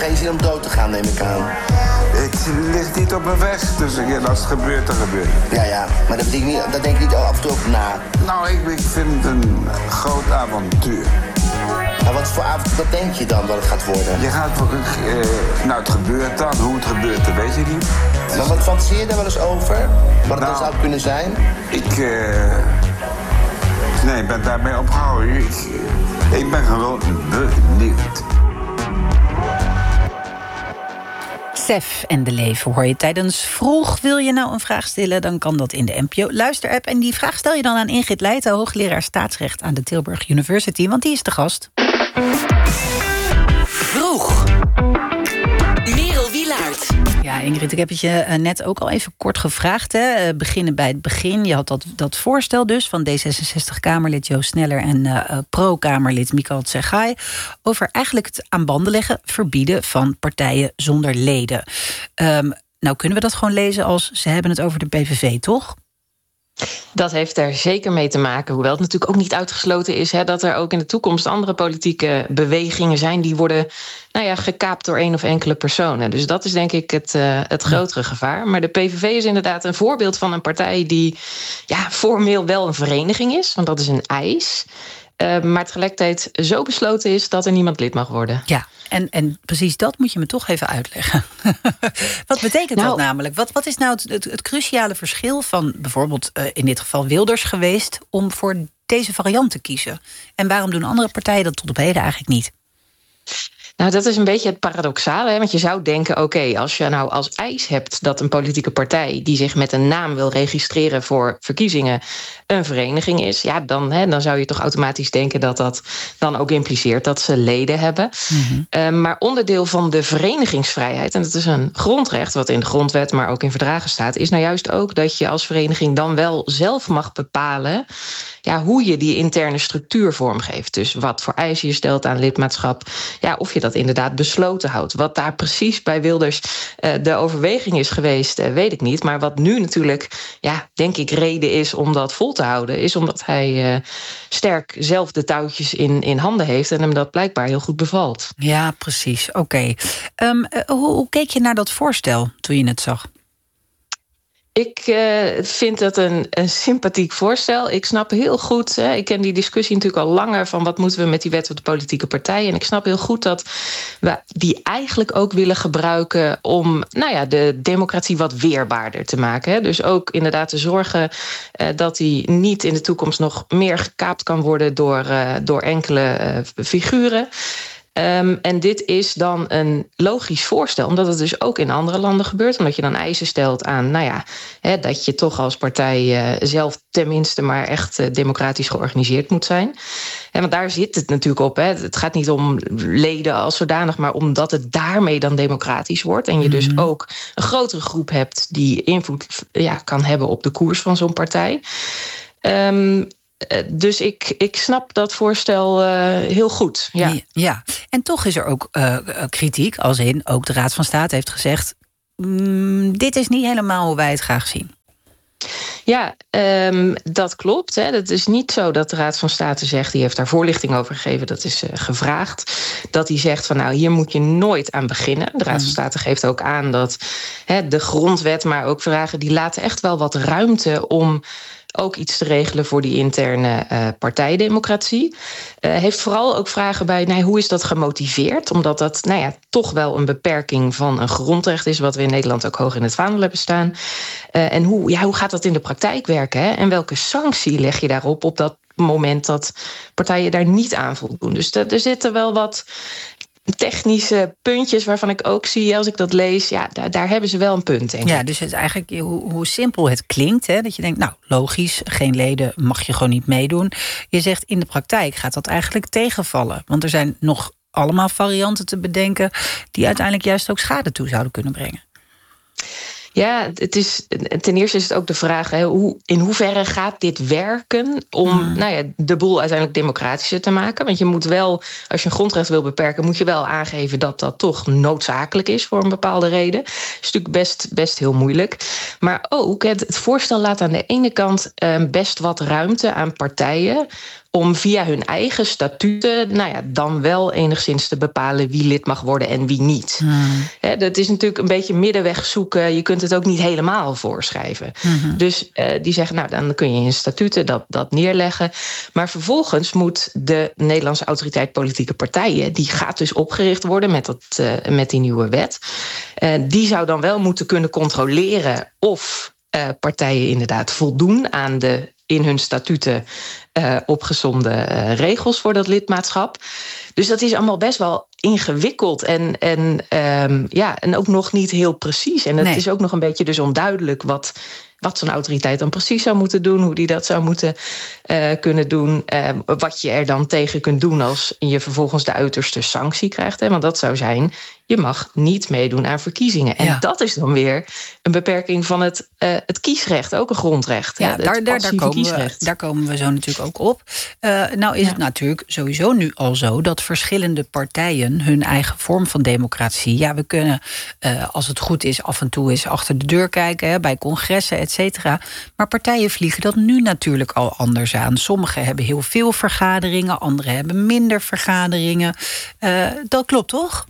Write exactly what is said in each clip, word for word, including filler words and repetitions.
geen zin om dood te gaan, neem ik aan. Het ligt niet op mijn weg, dus als het gebeurt, dan gebeurt het. Ja, ja, maar dat denk ik niet, dat denk ik niet af en toe over na. Nou, ik, ik vind het een groot avontuur. Maar wat voor avontuur, wat denk je dan dat het gaat worden? Je gaat voor, uh, nou, het gebeurt dan. Hoe het gebeurt, dat weet je niet. Maar wat fantaseer je daar wel eens over? Wat het nou, dan zou kunnen zijn? Ik, uh, nee, ik ben daarmee opgehouden. Ik, ik ben gewoon benieuwd. Sef en de leven hoor je tijdens Vroeg. Wil je nou een vraag stellen, dan kan dat in de N P O Luisterapp. En die vraag stel je dan aan Ingrid Leijten, hoogleraar staatsrecht aan de Tilburg University, want die is de gast. Vroeg. Merel Wielaert. Ja, Ingrid, ik heb het je net ook al even kort gevraagd. Hè. Beginnen bij het begin. Je had dat, dat voorstel dus van D zesenzestig-Kamerlid Joost Sneller en uh, pro-Kamerlid Michael Tsegai over eigenlijk het aan banden leggen, verbieden van partijen zonder leden. Um, nou kunnen we dat gewoon lezen als ze hebben het over de P V V, toch? Dat heeft er zeker mee te maken. Hoewel het natuurlijk ook niet uitgesloten is hè, dat er ook in de toekomst andere politieke bewegingen zijn die worden nou ja, gekaapt door één of enkele personen. Dus dat is denk ik het, uh, het grotere gevaar. Maar de P V V is inderdaad een voorbeeld van een partij die ja, formeel wel een vereniging is, want dat is een eis. Uh, maar tegelijkertijd zo besloten is dat er niemand lid mag worden. Ja, en, en precies dat moet je me toch even uitleggen. Wat betekent nou, dat namelijk? Wat, wat is nou het, het, het cruciale verschil van bijvoorbeeld uh, in dit geval Wilders geweest om voor deze variant te kiezen? En waarom doen andere partijen dat tot op heden eigenlijk niet? Nou, dat is een beetje het paradoxale. Hè? Want je zou denken, oké, okay, als je nou als eis hebt dat een politieke partij die zich met een naam wil registreren voor verkiezingen een vereniging is, ja, dan, hè, dan zou je toch automatisch denken dat dat dan ook impliceert dat ze leden hebben. Mm-hmm. Uh, maar onderdeel van de verenigingsvrijheid, en dat is een grondrecht wat in de grondwet, maar ook in verdragen staat, is nou juist ook dat je als vereniging dan wel zelf mag bepalen ja, hoe je die interne structuur vormgeeft. Dus wat voor eisen je stelt aan lidmaatschap. Ja, of je dat inderdaad besloten houdt. Wat daar precies bij Wilders uh, de overweging is geweest, uh, weet ik niet. Maar wat nu natuurlijk, ja, denk ik, reden is om dat vol te houden, is omdat hij uh, sterk zelf de touwtjes in, in handen heeft en hem dat blijkbaar heel goed bevalt. Ja, precies. Oké. Okay. Um, uh, hoe, hoe keek je naar dat voorstel toen je het zag? Ik uh, vind dat een, een sympathiek voorstel. Ik snap heel goed, hè, ik ken die discussie natuurlijk al langer van wat moeten we met die wet op de politieke partijen. En ik snap heel goed dat we die eigenlijk ook willen gebruiken om nou ja, de democratie wat weerbaarder te maken. Hè. Dus ook inderdaad te zorgen uh, dat die niet in de toekomst nog meer gekaapt kan worden door, uh, door enkele uh, figuren. Um, en dit is dan een logisch voorstel, omdat het dus ook in andere landen gebeurt. Omdat je dan eisen stelt aan, nou ja, hè, dat je toch als partij uh, zelf tenminste maar echt uh, democratisch georganiseerd moet zijn. En want daar zit het natuurlijk op. Hè. Het gaat niet om leden als zodanig, maar omdat het daarmee dan democratisch wordt. En je dus ook een grotere groep hebt die invloed ja, kan hebben op de koers van zo'n partij. Um, Dus ik, ik snap dat voorstel uh, heel goed. Ja. ja, en toch is er ook uh, kritiek, als in ook de Raad van State heeft gezegd, mm, dit is niet helemaal hoe wij het graag zien. Ja, um, dat klopt. Hè. Het is niet zo dat de Raad van State zegt, die heeft daar voorlichting over gegeven, dat is uh, gevraagd, dat hij zegt van nou, hier moet je nooit aan beginnen. De Raad van State geeft ook aan dat hè, de grondwet, maar ook vragen, die laten echt wel wat ruimte om ook iets te regelen voor die interne uh, partijdemocratie. Uh, heeft vooral ook vragen bij, nou, hoe is dat gemotiveerd? Omdat dat nou ja, toch wel een beperking van een grondrecht is, wat we in Nederland ook hoog in het vaandel hebben staan. Uh, en hoe, ja, hoe gaat dat in de praktijk werken? Hè? En welke sanctie leg je daarop op dat moment dat partijen daar niet aan voldoen? Dus er zitten wel wat technische puntjes waarvan ik ook zie, als ik dat lees, ja, daar, daar hebben ze wel een punt, denk ik. Ja, dus het is eigenlijk hoe, hoe simpel het klinkt, hè, dat je denkt, nou, logisch, geen leden mag je gewoon niet meedoen. Je zegt, in de praktijk gaat dat eigenlijk tegenvallen. Want er zijn nog allemaal varianten te bedenken die uiteindelijk juist ook schade toe zouden kunnen brengen. Ja, het is, ten eerste is het ook de vraag, hè, hoe, in hoeverre gaat dit werken om hmm. nou ja, de boel uiteindelijk democratischer te maken? Want je moet wel, als je een grondrecht wil beperken, moet je wel aangeven dat dat toch noodzakelijk is voor een bepaalde reden. Dat is natuurlijk best, best heel moeilijk. Maar ook, het, het voorstel laat aan de ene kant eh, best wat ruimte aan partijen om via hun eigen statuten, nou ja, dan wel enigszins te bepalen wie lid mag worden en wie niet. Mm. He, dat is natuurlijk een beetje middenweg zoeken. Je kunt het ook niet helemaal voorschrijven. Mm-hmm. Dus uh, die zeggen, nou, dan kun je in statuten dat, dat neerleggen. Maar vervolgens moet de Nederlandse Autoriteit Politieke Partijen, die gaat dus opgericht worden met, dat, uh, met die nieuwe wet. Uh, die zou dan wel moeten kunnen controleren of uh, partijen inderdaad voldoen aan de in hun statuten uh, opgesomde uh, regels voor dat lidmaatschap. Dus dat is allemaal best wel ingewikkeld en, en, um, ja, en ook nog niet heel precies. En het nee. is ook nog een beetje dus onduidelijk wat, wat zo'n autoriteit dan precies zou moeten doen, hoe die dat zou moeten uh, kunnen doen, uh, wat je er dan tegen kunt doen als je vervolgens de uiterste sanctie krijgt. Hè? Want dat zou zijn, je mag niet meedoen aan verkiezingen. En ja. dat is dan weer een beperking van het, uh, het kiesrecht, ook een grondrecht. Ja, daar, daar, daar, komen we, daar komen we zo natuurlijk ook op. Uh, nou is ja. het natuurlijk sowieso nu al zo dat verschillende partijen hun eigen vorm van democratie, ja, we kunnen, uh, als het goed is, af en toe eens achter de deur kijken, hè, bij congressen, et cetera. Maar partijen vliegen dat nu natuurlijk al anders aan. Sommigen hebben heel veel vergaderingen, anderen hebben minder vergaderingen. Uh, dat klopt, toch?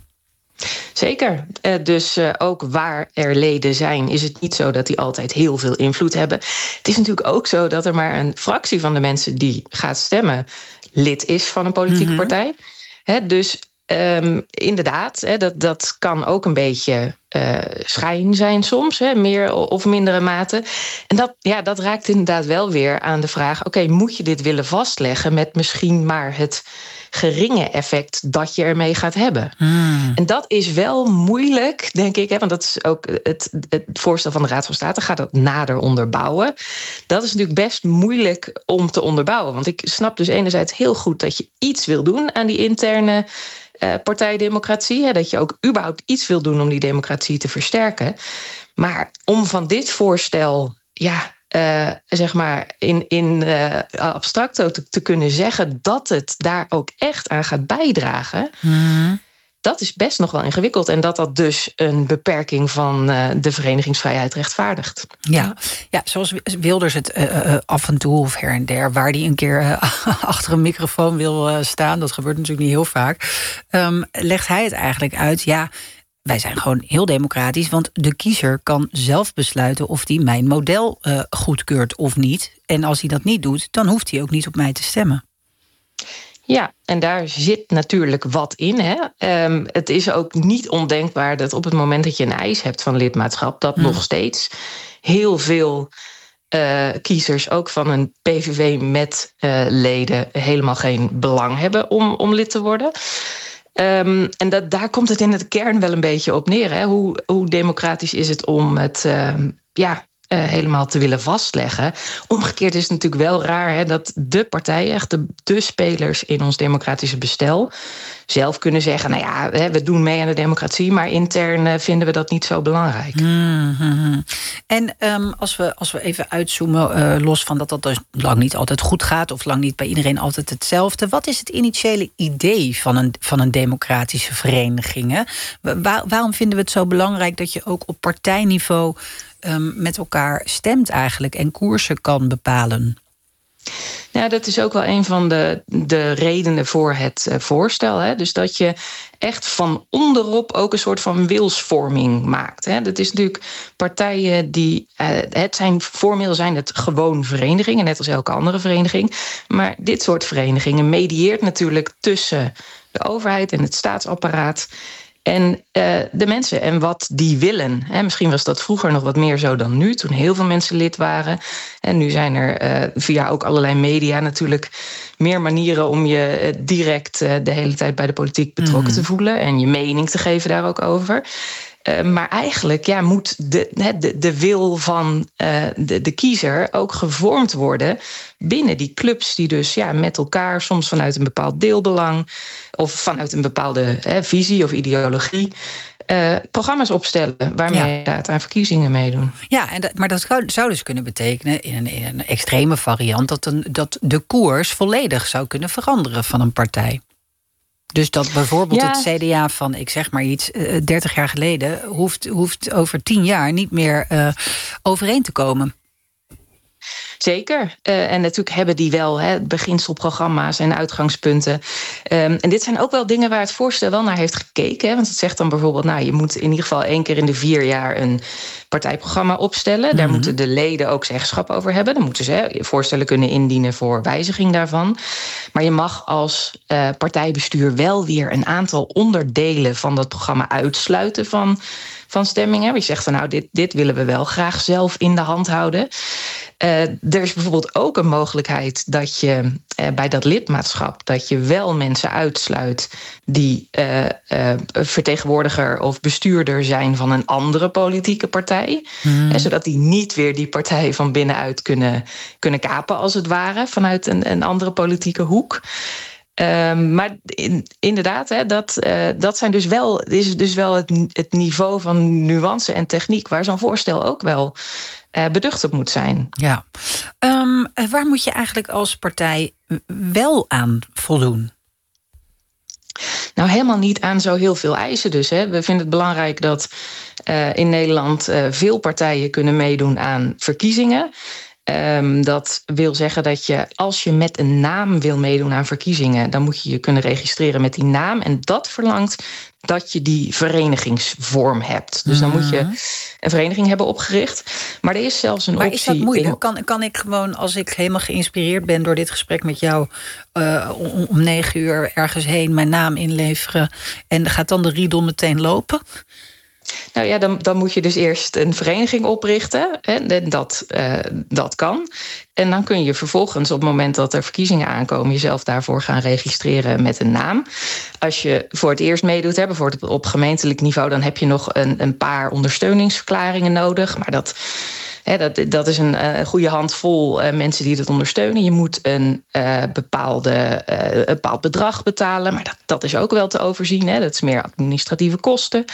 Zeker. Uh, dus uh, ook waar er leden zijn, is het niet zo dat die altijd heel veel invloed hebben. Het is natuurlijk ook zo dat er maar een fractie van de mensen die gaat stemmen lid is van een politieke mm-hmm. partij. He, dus um, inderdaad, he, dat, dat kan ook een beetje uh, schijn zijn soms, he, meer of mindere mate. En dat, ja, dat raakt inderdaad wel weer aan de vraag, oké, okay, moet je dit willen vastleggen met misschien maar het geringe effect dat je ermee gaat hebben. Hmm. En dat is wel moeilijk, denk ik. Hè, want dat is ook het, het voorstel van de Raad van State gaat dat nader onderbouwen. Dat is natuurlijk best moeilijk om te onderbouwen. Want ik snap dus enerzijds heel goed dat je iets wil doen aan die interne uh, partijdemocratie. Hè, dat je ook überhaupt iets wil doen om die democratie te versterken. Maar om van dit voorstel, ja, Uh, zeg maar in, in uh, abstract ook te, te kunnen zeggen dat het daar ook echt aan gaat bijdragen, mm. dat is best nog wel ingewikkeld. En dat dat dus een beperking van uh, de verenigingsvrijheid rechtvaardigt. Ja, ja, zoals Wilders het uh, uh, af en toe of her en der, waar die een keer uh, achter een microfoon wil uh, staan, dat gebeurt natuurlijk niet heel vaak, um, legt hij het eigenlijk uit, ja, wij zijn gewoon heel democratisch, want de kiezer kan zelf besluiten of hij mijn model uh, goedkeurt of niet. En als hij dat niet doet, dan hoeft hij ook niet op mij te stemmen. Ja, en daar zit natuurlijk wat in. Hè? Um, het is ook niet ondenkbaar dat op het moment dat je een eis hebt van lidmaatschap, dat hmm. nog steeds heel veel uh, kiezers, ook van een P V V met uh, leden, helemaal geen belang hebben om, om lid te worden. Um, en dat, daar komt het in de kern wel een beetje op neer. Hè? Hoe, hoe democratisch is het om het uh, ja, uh, helemaal te willen vastleggen? Omgekeerd is het natuurlijk wel raar, hè, dat de partijen, echt de, de spelers in ons democratische bestel, zelf kunnen zeggen, nou ja, we doen mee aan de democratie, maar intern vinden we dat niet zo belangrijk. Mm-hmm. En um, als, we, als we even uitzoomen, uh, los van dat dat dus lang niet altijd goed gaat, of lang niet bij iedereen altijd hetzelfde, wat is het initiële idee van een, van een democratische vereniging? Hè? Waar, waarom vinden we het zo belangrijk dat je ook op partijniveau um, met elkaar stemt eigenlijk en koersen kan bepalen? Ja, dat is ook wel een van de, de redenen voor het uh, voorstel. Hè? Dus dat je echt van onderop ook een soort van wilsvorming maakt. Hè? Dat is natuurlijk partijen die, uh, het zijn, formeel zijn het gewoon verenigingen, net als elke andere vereniging. Maar dit soort verenigingen medieert natuurlijk tussen de overheid en het staatsapparaat en uh, de mensen en wat die willen. He, misschien was dat vroeger nog wat meer zo dan nu, toen heel veel mensen lid waren. En nu zijn er uh, via ook allerlei media natuurlijk meer manieren om je uh, direct uh, de hele tijd bij de politiek betrokken mm. te voelen en je mening te geven daar ook over. Uh, maar eigenlijk ja, moet de, de, de wil van uh, de, de kiezer ook gevormd worden binnen die clubs die dus ja, met elkaar, soms vanuit een bepaald deelbelang of vanuit een bepaalde hè, visie of ideologie, Uh, programma's opstellen waarmee ja. inderdaad aan verkiezingen meedoen. Ja, en dat, maar dat zou dus kunnen betekenen in een, in een extreme variant dat, een, dat de koers volledig zou kunnen veranderen van een partij. Dus dat bijvoorbeeld ja. het C D A van, ik zeg maar iets, uh, dertig jaar geleden hoeft, hoeft over tien jaar niet meer uh, overeen te komen. Zeker. Uh, en natuurlijk hebben die wel hè, beginselprogramma's en uitgangspunten. Um, en dit zijn ook wel dingen waar het voorstel wel naar heeft gekeken. Hè, want het zegt dan bijvoorbeeld, nou, je moet in ieder geval één keer in de vier jaar een partijprogramma opstellen. Mm-hmm. Daar moeten de leden ook zeggenschap over hebben. Dan moeten ze hè, voorstellen kunnen indienen voor wijziging daarvan. Maar je mag als uh, partijbestuur wel weer een aantal onderdelen van dat programma uitsluiten van, van stemmingen. Je zegt van nou, dit, dit willen we wel graag zelf in de hand houden. Uh, er is bijvoorbeeld ook een mogelijkheid dat je uh, bij dat lidmaatschap dat je wel mensen uitsluit die uh, uh, vertegenwoordiger of bestuurder zijn van een andere politieke partij. Hmm. Uh, zodat die niet weer die partij van binnenuit kunnen, kunnen kapen, als het ware, vanuit een, een andere politieke hoek. Uh, maar in, inderdaad, hè, dat, uh, dat zijn dus wel, is dus wel het, het niveau van nuance en techniek waar zo'n voorstel ook wel uh, beducht op moet zijn. Ja. Um, waar moet je eigenlijk als partij wel aan voldoen? Nou, helemaal niet aan zo heel veel eisen dus. Hè. We vinden het belangrijk dat uh, in Nederland uh, veel partijen kunnen meedoen aan verkiezingen. Um, dat wil zeggen dat je, als je met een naam wil meedoen aan verkiezingen, dan moet je je kunnen registreren met die naam. En dat verlangt dat je die verenigingsvorm hebt. Dus dan moet je een vereniging hebben opgericht. Maar er is zelfs een maar optie. Maar is dat moeilijk? Kan, kan ik gewoon, als ik helemaal geïnspireerd ben door dit gesprek met jou, uh, om, om negen uur ergens heen mijn naam inleveren en gaat dan de riedel meteen lopen? Nou ja, dan, dan moet je dus eerst een vereniging oprichten. Hè, en dat, uh, dat kan. En dan kun je vervolgens, op het moment dat er verkiezingen aankomen, jezelf daarvoor gaan registreren met een naam. Als je voor het eerst meedoet, hè, bijvoorbeeld op gemeentelijk niveau, dan heb je nog een, een paar ondersteuningsverklaringen nodig. Maar dat, hè, dat, dat is een, een goede handvol uh, mensen die dat ondersteunen. Je moet een, uh, bepaalde, uh, een bepaald bedrag betalen. Maar dat, dat is ook wel te overzien. Hè. Dat is meer administratieve kosten.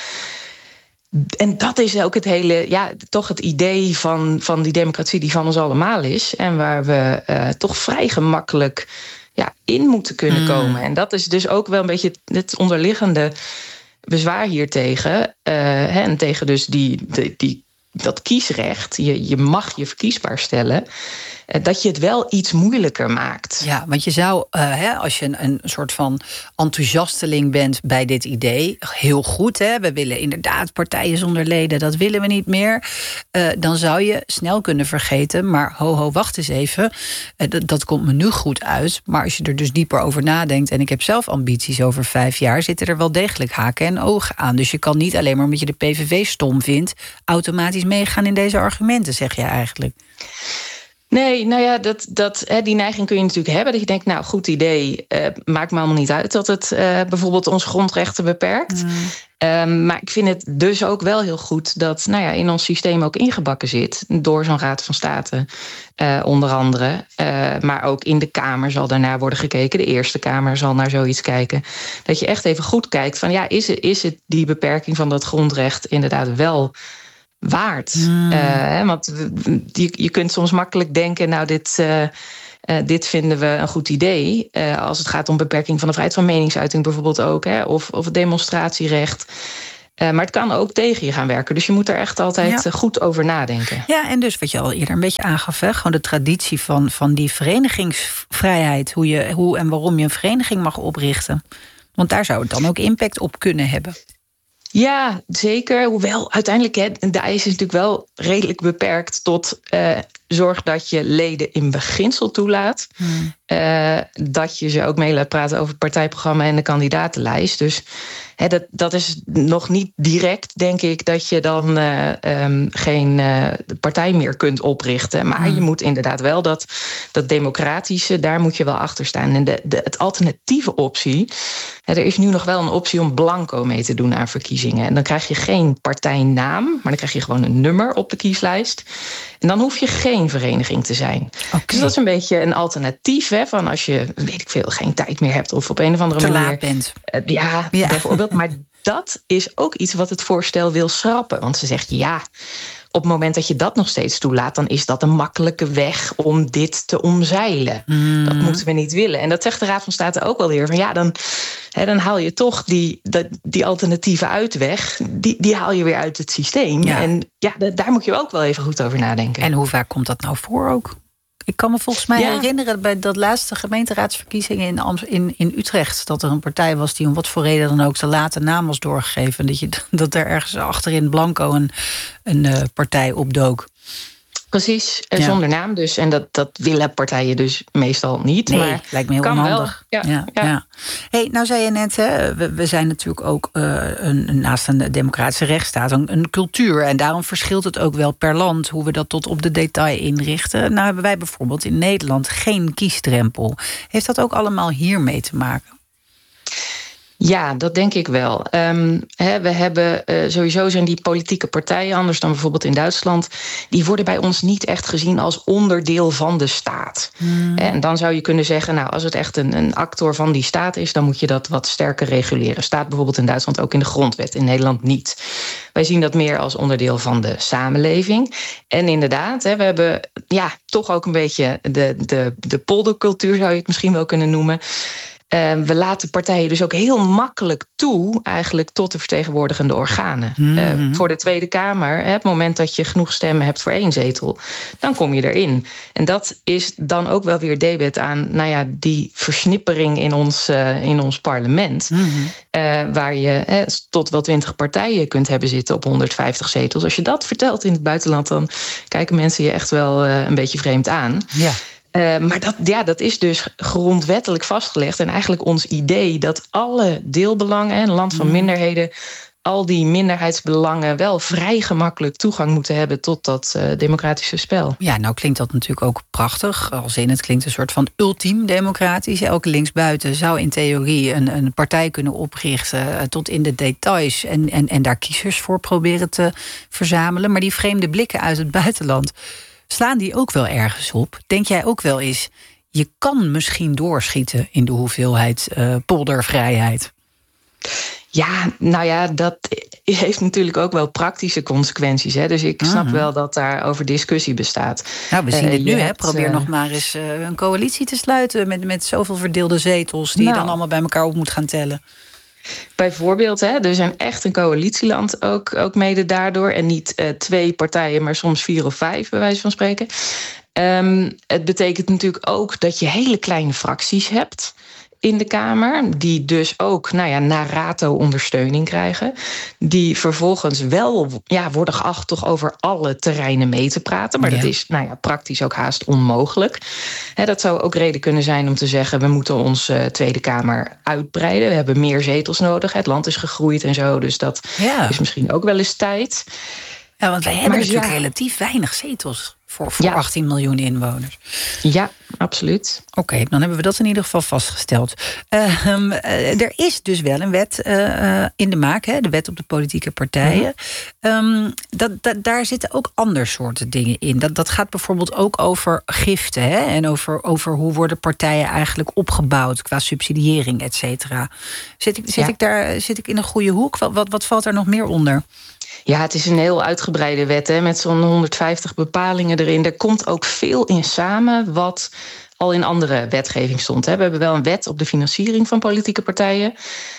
En dat is ook het hele, ja, toch het idee van, van die democratie die van ons allemaal is. En waar we uh, toch vrij gemakkelijk ja, in moeten kunnen komen. Mm. En dat is dus ook wel een beetje het, het onderliggende bezwaar hiertegen. Uh, hè, en tegen dus die, die, die, dat kiesrecht. Je, je mag je verkiesbaar stellen. Dat je het wel iets moeilijker maakt. Ja, want je zou, uh, hè, als je een, een soort van enthousiasteling bent bij dit idee, heel goed, hè, we willen inderdaad partijen zonder leden, dat willen we niet meer. Uh, dan zou je snel kunnen vergeten, maar ho, ho, wacht eens even. Uh, dat, dat komt me nu goed uit. Maar als je er dus dieper over nadenkt, en ik heb zelf ambities over vijf jaar, zitten er wel degelijk haken en ogen aan. Dus je kan niet alleen maar omdat je de P V V stom vindt, automatisch meegaan in deze argumenten, zeg je eigenlijk. Nee, nou ja, dat, dat, hè, die neiging kun je natuurlijk hebben. Dat je denkt, nou, goed idee, uh, maakt me allemaal niet uit dat het uh, bijvoorbeeld onze grondrechten beperkt. Mm. Um, maar ik vind het dus ook wel heel goed dat nou ja, in ons systeem ook ingebakken zit. Door zo'n Raad van State, uh, onder andere. Uh, maar ook in de Kamer zal daarnaar worden gekeken. De Eerste Kamer zal naar zoiets kijken. Dat je echt even goed kijkt van, ja, is het, is het die beperking van dat grondrecht inderdaad wel waard? Mm. Uh, want je, je kunt soms makkelijk denken, nou, dit, uh, uh, dit vinden we een goed idee. Uh, als het gaat om beperking van de vrijheid van meningsuiting bijvoorbeeld ook. Hè, of, of het demonstratierecht. Uh, maar het kan ook tegen je gaan werken. Dus je moet er echt altijd ja. goed over nadenken. Ja, en dus wat je al eerder een beetje aangaf, hè, gewoon de traditie van, van die verenigingsvrijheid. Hoe, je, hoe en waarom je een vereniging mag oprichten. Want daar zou het dan ook impact op kunnen hebben. Ja, zeker. Hoewel uiteindelijk hè, de eis is natuurlijk wel redelijk beperkt tot uh, zorg dat je leden in beginsel toelaat. Hmm. Uh, dat je ze ook mee laat praten over het partijprogramma en de kandidatenlijst. Dus hè, dat, dat is nog niet direct, denk ik, dat je dan uh, um, geen uh, partij meer kunt oprichten. Maar hmm. je moet inderdaad wel dat, dat democratische, daar moet je wel achter staan. En de, de, het alternatieve optie, hè, er is nu nog wel een optie om blanco mee te doen aan verkiezingen. En dan krijg je geen partijnaam, maar dan krijg je gewoon een nummer op de kieslijst. En dan hoef je geen vereniging te zijn. Okay. Dus dat is een beetje een alternatief, hè, van als je, weet ik veel, geen tijd meer hebt of op een of andere te manier laat bent. Uh, ja, ja, bijvoorbeeld. Maar dat is ook iets wat het voorstel wil schrappen. Want ze zegt, ja, op het moment dat je dat nog steeds toelaat, dan is dat een makkelijke weg om dit te omzeilen. Mm. Dat moeten we niet willen. En dat zegt de Raad van State ook wel weer. Van ja, dan, hè, dan haal je toch die, die, die alternatieve uitweg, die, die haal je weer uit het systeem. Ja. En ja, daar moet je ook wel even goed over nadenken. En hoe vaak komt dat nou voor ook? Ik kan me volgens mij Ja. herinneren bij dat laatste gemeenteraadsverkiezingen in, Am- in, in Utrecht, dat er een partij was die om wat voor reden dan ook de late naam was doorgegeven. Dat, je, dat er ergens achterin blanco een, een uh, partij opdook. Precies, Ja. zonder naam dus. En dat, dat willen partijen dus meestal niet. Nee, maar lijkt me heel kan onhandig. wel. Ja, Ja, ja. ja. Hey, nou zei je net, hè, we, we zijn natuurlijk ook uh, een, een, naast een democratische rechtsstaat een, een cultuur. En daarom verschilt het ook wel per land hoe we dat tot op de detail inrichten. Nou hebben wij bijvoorbeeld in Nederland geen kiesdrempel. Heeft dat ook allemaal hiermee te maken? Ja, dat denk ik wel. Um, he, we hebben uh, sowieso zijn die politieke partijen, anders dan bijvoorbeeld in Duitsland, die worden bij ons niet echt gezien als onderdeel van de staat. Hmm. En dan zou je kunnen zeggen, nou, als het echt een, een actor van die staat is, dan moet je dat wat sterker reguleren. Staat bijvoorbeeld in Duitsland ook in de grondwet, in Nederland niet. Wij zien dat meer als onderdeel van de samenleving. En inderdaad, he, we hebben ja, toch ook een beetje de, de, de poldercultuur, zou je het misschien wel kunnen noemen. Uh, we laten partijen dus ook heel makkelijk toe eigenlijk tot de vertegenwoordigende organen. Mm-hmm. Uh, voor de Tweede Kamer, hè, het moment dat je genoeg stemmen hebt voor één zetel, dan kom je erin. En dat is dan ook wel weer debet aan nou ja, die versnippering in ons, uh, in ons parlement. Mm-hmm. Uh, waar je hè, tot wel twintig partijen kunt hebben zitten op honderdvijftig zetels. Als je dat vertelt in het buitenland, dan kijken mensen je echt wel uh, een beetje vreemd aan. Ja. Uh, maar dat, ja, dat is dus grondwettelijk vastgelegd. En eigenlijk ons idee dat alle deelbelangen, een land van minderheden, al die minderheidsbelangen wel vrij gemakkelijk toegang moeten hebben tot dat uh, democratische spel. Ja, nou klinkt dat natuurlijk ook prachtig. Als in het klinkt een soort van ultiem democratisch. Elke linksbuiten zou in theorie een, een partij kunnen oprichten uh, tot in de details en, en, en daar kiezers voor proberen te verzamelen. Maar die vreemde blikken uit het buitenland, slaan die ook wel ergens op? Denk jij ook wel eens, je kan misschien doorschieten in de hoeveelheid uh, poldervrijheid? Ja, nou ja, dat heeft natuurlijk ook wel praktische consequenties. Hè? Dus ik snap mm-hmm. wel dat daar over discussie bestaat. Nou, we zien uh, het nu. Hè? Hebt, Probeer uh, nog maar eens uh, een coalitie te sluiten met, met zoveel verdeelde zetels die nou, je dan allemaal bij elkaar op moet gaan tellen. Bijvoorbeeld, hè, er zijn echt een coalitieland ook, ook mede daardoor. En niet uh, twee partijen, maar soms vier of vijf, bij wijze van spreken. Um, het betekent natuurlijk ook dat je hele kleine fracties hebt in de Kamer, die dus ook nou ja, na rato ondersteuning krijgen, die vervolgens wel ja, worden geacht toch over alle terreinen mee te praten, maar ja. dat is nou ja, praktisch ook haast onmogelijk. He, dat zou ook reden kunnen zijn om te zeggen, we moeten onze uh, Tweede Kamer uitbreiden, we hebben meer zetels nodig, het land is gegroeid en zo, dus dat ja. is misschien ook wel eens tijd. Ja, want wij hebben maar natuurlijk ja. relatief weinig zetels voor, voor ja. achttien miljoen inwoners. Ja, absoluut. Oké, okay, dan hebben we dat in ieder geval vastgesteld. Uh, um, uh, er is dus wel een wet uh, in de maak, hè, de wet op de politieke partijen. Mm-hmm. Um, dat, dat, daar zitten ook ander soorten dingen in. Dat, dat gaat bijvoorbeeld ook over giften, hè, en over, over hoe worden partijen eigenlijk opgebouwd qua subsidiëring, et cetera. Zit ik, zit, ja. ik daar, zit ik in een goede hoek? Wat, wat, wat valt er nog meer onder? Ja, het is een heel uitgebreide wet, hè, met zo'n honderdvijftig bepalingen erin. Er komt ook veel in samen wat al in andere wetgeving stond. Hè. We hebben wel een wet op de financiering van politieke partijen.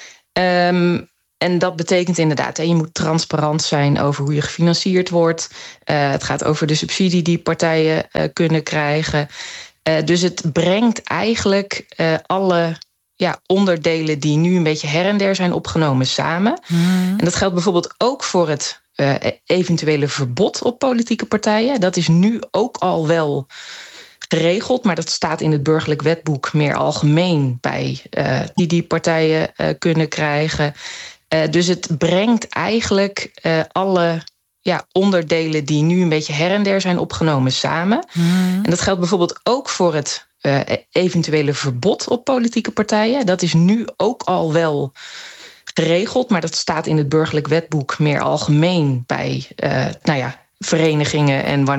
Um, en dat betekent inderdaad, hè, je moet transparant zijn over hoe je gefinancierd wordt. Uh, het gaat over de subsidie die partijen uh, kunnen krijgen. Uh, dus het brengt eigenlijk uh, alle ja, onderdelen die nu een beetje her en der zijn opgenomen samen. Mm. En dat geldt bijvoorbeeld ook voor het uh, eventuele verbod op politieke partijen. Dat is nu ook al wel geregeld, maar dat staat in het burgerlijk wetboek meer algemeen bij uh, die die partijen uh, kunnen krijgen. Uh, dus het brengt eigenlijk uh, alle ja, onderdelen die nu een beetje her en der zijn opgenomen samen. Mm. En dat geldt bijvoorbeeld ook voor het Uh, eventuele verbod op politieke partijen. Dat is nu ook al wel geregeld, maar dat staat in het burgerlijk wetboek meer algemeen bij uh, nou ja, verenigingen en wanneer